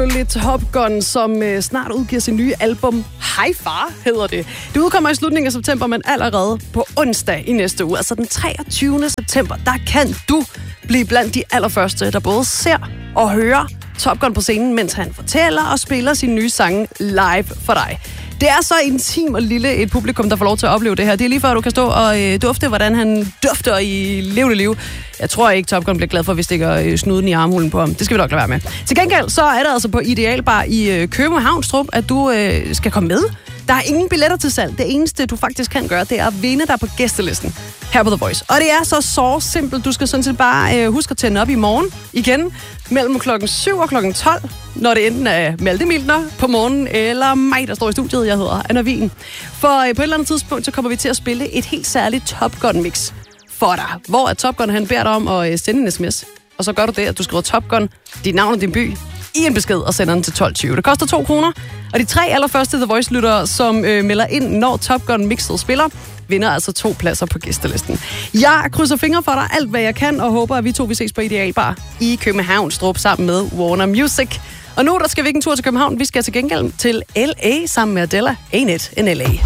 selvfølgelig Top Gun, som snart udgiver sin nye album. Hej Far hedder det. Det udkommer i slutningen af september, men allerede på onsdag i næste uge, altså den 23. september, der kan du blive blandt de allerførste, der både ser og hører Top Gun på scenen, mens han fortæller og spiller sine nye sange live for dig. Det er så intim og lille et publikum, der får lov til at opleve det her. Det er lige før, du kan stå og dufte, hvordan han dufter i levende liv. Jeg tror ikke, Top Gun bliver glad for, at vi stikker snuden i armhulen på ham. Det skal vi nok lade være med. Til gengæld, så er det altså på Ideal Bar i Københavnstrup, at du skal komme med. Der er ingen billetter til salg. Det eneste, du faktisk kan gøre, det er at vinde dig på gæstelisten her på The Voice. Og det er så simpelt. Du skal sådan set bare huske at tænde op i morgen igen mellem klokken 7 og klokken 12, når det enten er Malte Miltner på morgenen, eller mig, der står i studiet. Jeg hedder Anna Wien. For på et eller andet tidspunkt, så kommer vi til at spille et helt særligt Top Gun-mix for dig. Hvor Top Gun, han beder dig om at sende en sms. Og så gør du det, at du skriver Top Gun, dit navn og din by, i en besked og sender den til 12.20. Det koster 2 kroner, og de 3 allerførste The Voice-lyttere, som melder ind, når Top Gun-mixet spiller, vinder altså 2 pladser på gæstelisten. Jeg krydser fingre for dig alt, hvad jeg kan, og håber, at vi 2 vil ses på Ideal Bar i Københavnstrup sammen med Warner Music. Og nu der skal vi ikke en tur til København, vi skal til gengæld til LA sammen med Adele. Ain't it in LA.